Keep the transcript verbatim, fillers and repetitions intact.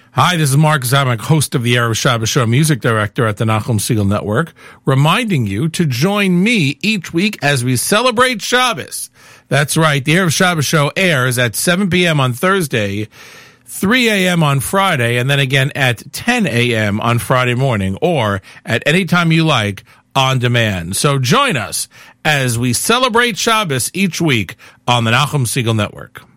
Hi, this is Mark Zamek, host of the Erev Shabbos Show, music director at the Nachum Segal Network, reminding you to join me each week as we celebrate Shabbos. That's right, the Erev Shabbos Show airs at seven p.m. on Thursday, three a.m. on Friday, and then again at ten a.m. on Friday morning, or at any time you like on demand. So join us as we celebrate Shabbos each week on the Nachum Segal Network.